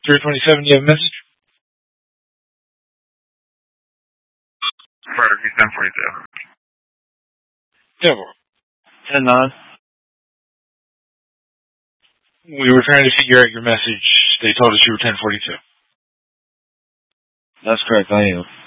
027, you have a message? First, he's 1042. Yeah, 10-9. we were trying to figure out your message. They told us you were 1042. That's correct, I am.